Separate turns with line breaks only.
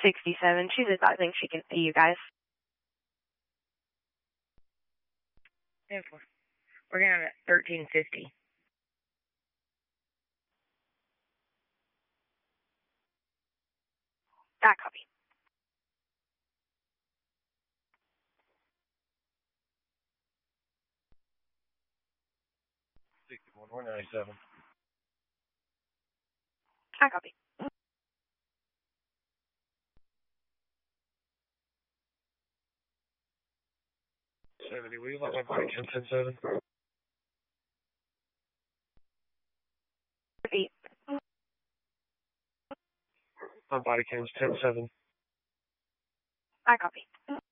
67. She's advising she can see you guys.
10-4. We're going at 1350.
That copy. I copy.
70, will you let my body cam 10-7?
Repeat.
My body cam's 10-7.
I copy.